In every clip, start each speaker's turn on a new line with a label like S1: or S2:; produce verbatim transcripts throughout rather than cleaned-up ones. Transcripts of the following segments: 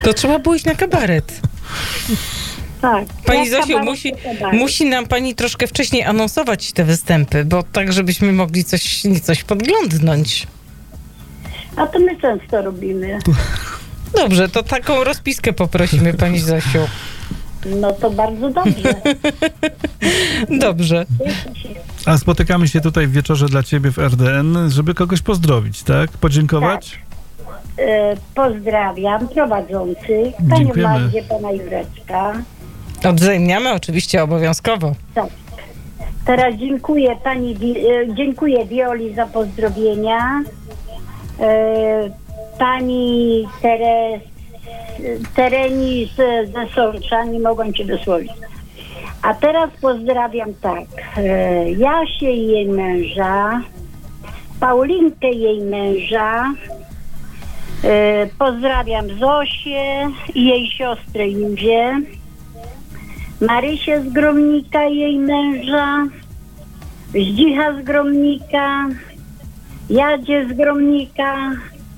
S1: To trzeba było iść na kabaret.
S2: Tak.
S1: Pani
S2: Ja
S1: Zosiu,
S2: kabaret
S1: musi,
S2: to kabaret.
S1: musi nam pani troszkę wcześniej anonsować te występy, bo tak, żebyśmy mogli coś, coś podglądnąć.
S2: A to my często robimy.
S1: Dobrze, to taką rozpiskę poprosimy, pani Zosiu.
S2: No to bardzo dobrze.
S1: Dobrze.
S3: A spotykamy się tutaj w wieczorze dla ciebie w R D N, żeby kogoś pozdrowić, tak? Podziękować?
S2: E, pozdrawiam prowadzących, panią
S3: Dziękujemy.
S2: Magdzie, pana Jureczka.
S1: Odwzajemniamy oczywiście obowiązkowo.
S2: Tak. Teraz dziękuję pani, Wi- e, dziękuję Wioli za pozdrowienia. E, pani Teres, Tereni z, ze Solcza, nie mogłam cię dosłownie. A teraz pozdrawiam tak, e, Jasię i jej męża, Paulinkę i jej męża, e, pozdrawiam Zosię i jej siostrę Józię, Marysię z Gromnika i jej męża, Zdzicha z Gromnika, Jadzie z Gromnika,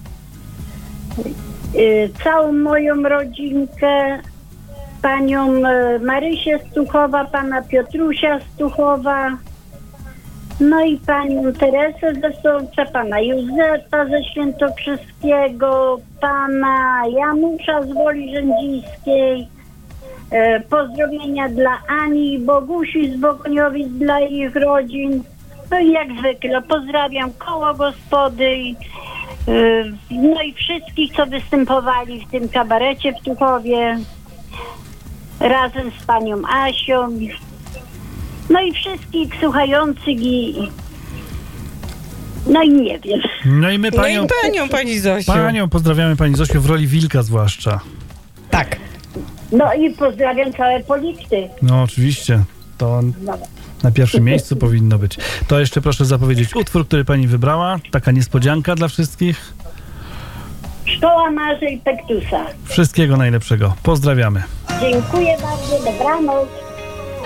S2: y, całą moją rodzinkę, panią y, Marysię z Tuchowa, pana Piotrusia z Tuchowa, no i panią Teresę ze Solcza, pana Józefa ze Świętokrzyskiego, pana Janusza z Woli Rzędziskiej. E, Pozdrowienia dla Ani i Bogusi z Bogoniowic, dla ich rodzin. No i jak zwykle pozdrawiam koło gospody, i, e, no i wszystkich, co występowali w tym kabarecie w Tuchowie razem z panią Asią. No i wszystkich słuchających i no i nie wiem.
S3: No i my
S1: No
S3: panią,
S1: i panią, pani Zosiu.
S3: panią pozdrawiamy, pani Zosiu, w roli wilka zwłaszcza.
S1: Tak.
S2: No i pozdrawiam całe Polipty.
S3: No oczywiście, to
S2: No.
S3: na pierwszym miejscu powinno być. To jeszcze proszę zapowiedzieć utwór, który pani wybrała. Taka niespodzianka dla wszystkich.
S2: Szkoła Marzeń Pektusa.
S3: Wszystkiego najlepszego. Pozdrawiamy.
S2: Dziękuję bardzo, dobranoc.